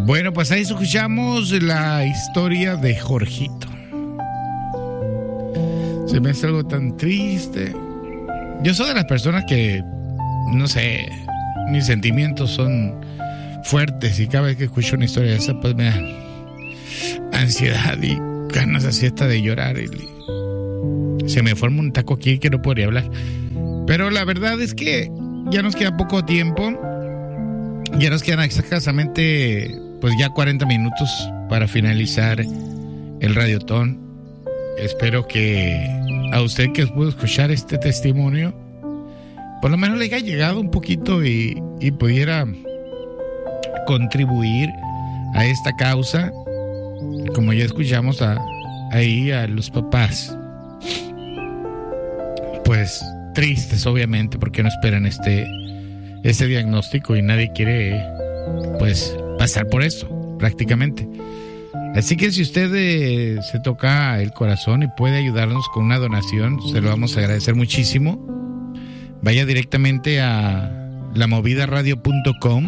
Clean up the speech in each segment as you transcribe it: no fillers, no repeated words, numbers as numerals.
Bueno, pues ahí escuchamos la historia de Jorgito. Se me hace algo tan triste. Yo soy de las personas que, no sé, mis sentimientos son fuertes y cada vez que escucho una historia de esa, pues me da ansiedad y ganas así hasta de llorar. Y se me forma un taco aquí que no podría hablar. Pero la verdad es que ya nos queda poco tiempo. Ya nos quedan exactamente, pues ya 40 minutos para finalizar el Radiotón. Espero que a usted que pudo escuchar este testimonio, por lo menos le haya llegado un poquito y pudiera contribuir a esta causa. Como ya escuchamos ahí a los papás, pues tristes obviamente porque no esperan este diagnóstico y nadie quiere pues pasar por esto prácticamente. Así que si usted se toca el corazón y puede ayudarnos con una donación, se lo vamos a agradecer muchísimo. Vaya directamente a lamovidaradio.com,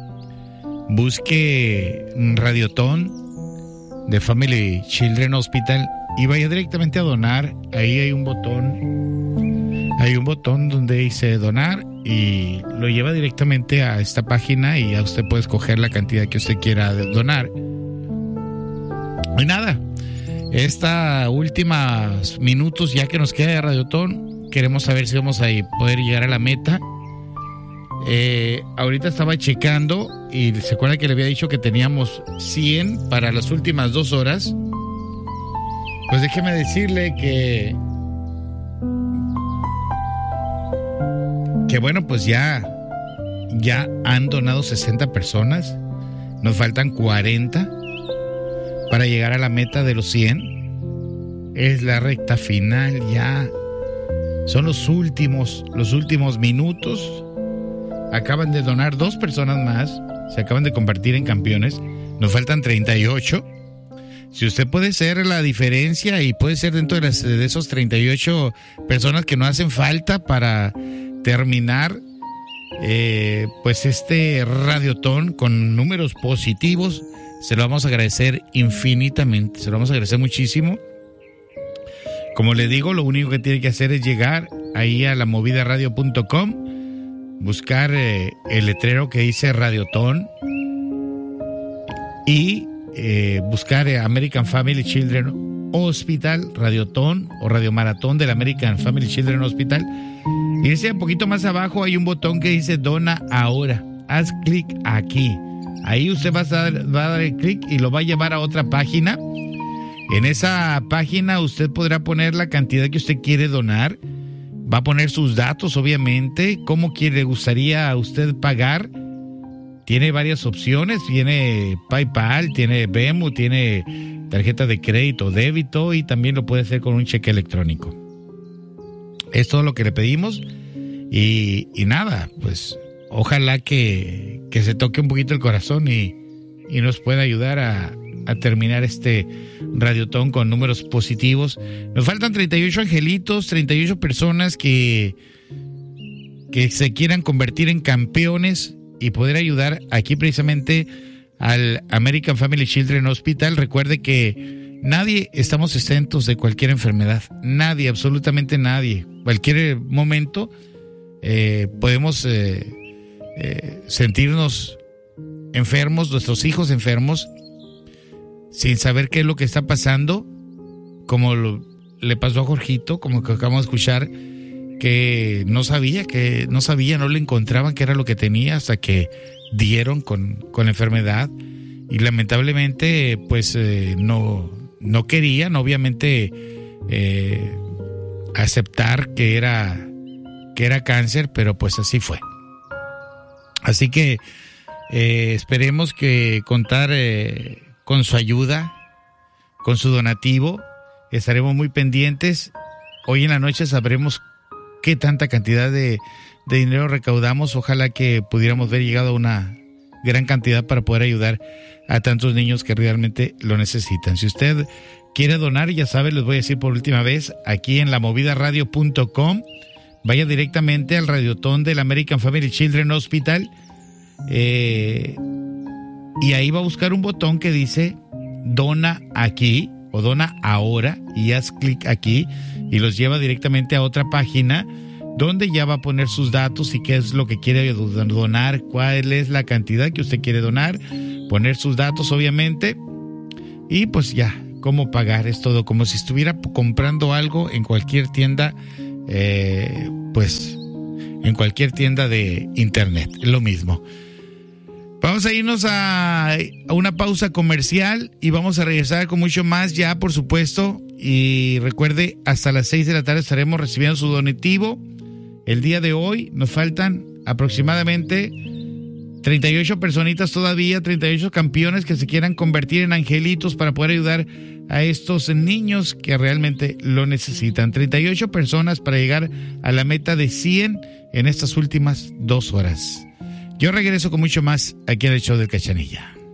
busque Radiotón de Family Children Hospital y vaya directamente a donar. Ahí hay un botón donde dice donar y lo lleva directamente a esta página y ya usted puede escoger la cantidad que usted quiera donar. Y nada, esta últimos minutos ya que nos queda de Radiotón, queremos saber si vamos a poder llegar a la meta. Ahorita estaba checando y se acuerda que le había dicho que teníamos 100 para las últimas 2 horas. Pues déjeme decirle que bueno, pues ya han donado 60 personas. Nos faltan 40 para llegar a la meta de los 100. Es la recta final ya. Son los últimos minutos. Acaban de donar 2 personas más. Se acaban de convertir en campeones. Nos faltan 38. Si usted puede ser la diferencia y puede ser dentro de esos 38 personas que no hacen falta para terminar pues este Radiotón con números positivos, se lo vamos a agradecer infinitamente. Se lo vamos a agradecer muchísimo. Como le digo, lo único que tiene que hacer es llegar ahí a lamovidaradio.com, buscar el letrero que dice Radiotón y buscar American Family Children Hospital, Radiotón o Radiomaratón del American Family Children Hospital. Y dice un poquito más abajo hay un botón que dice Dona Ahora. Haz clic aquí. Ahí usted va a dar el clic y lo va a llevar a otra página. En esa página usted podrá poner la cantidad que usted quiere donar. Va a poner sus datos, obviamente. ¿Cómo le gustaría a usted pagar? Tiene varias opciones. Tiene PayPal, tiene Venmo, tiene tarjeta de crédito, débito y también lo puede hacer con un cheque electrónico. Es todo lo que le pedimos. Y nada, pues ojalá que se toque un poquito el corazón y nos pueda ayudar a terminar este Radiotón con números positivos. Nos faltan 38 angelitos, 38 personas que se quieran convertir en campeones y poder ayudar aquí precisamente al American Family Children Hospital. Recuerde que nadie estamos exentos de cualquier enfermedad. Nadie, absolutamente nadie. Cualquier momento podemos sentirnos enfermos, nuestros hijos enfermos, sin saber qué es lo que está pasando, como le pasó a Jorgito, como que acabamos de escuchar, que no sabía, no le encontraban qué era lo que tenía hasta que dieron con la enfermedad y lamentablemente pues no querían obviamente aceptar que era cáncer, pero pues así fue. Así que esperemos que contar con su ayuda, con su donativo. Estaremos muy pendientes. Hoy en la noche sabremos qué tanta cantidad de dinero recaudamos. Ojalá que pudiéramos ver llegado a una gran cantidad para poder ayudar a tantos niños que realmente lo necesitan. Si usted quiere donar, ya sabe, les voy a decir por última vez, aquí en lamovidaradio.com, vaya directamente al Radiotón del American Family Children Hospital y y ahí va a buscar un botón que dice dona aquí o dona ahora, y haz clic aquí y los lleva directamente a otra página donde ya va a poner sus datos y qué es lo que quiere donar, cuál es la cantidad que usted quiere donar, poner sus datos obviamente, y pues ya, cómo pagar, es todo, como si estuviera comprando algo en cualquier tienda, pues en cualquier tienda de internet, es lo mismo. Vamos a irnos a una pausa comercial y vamos a regresar con mucho más ya, por supuesto. Y recuerde, hasta las 6 de la tarde estaremos recibiendo su donativo. El día de hoy nos faltan aproximadamente 38 personitas todavía, 38 campeones que se quieran convertir en angelitos para poder ayudar a estos niños que realmente lo necesitan. 38 personas para llegar a la meta de 100 en estas últimas 2 horas. Yo regreso con mucho más aquí en el show del Cachanilla.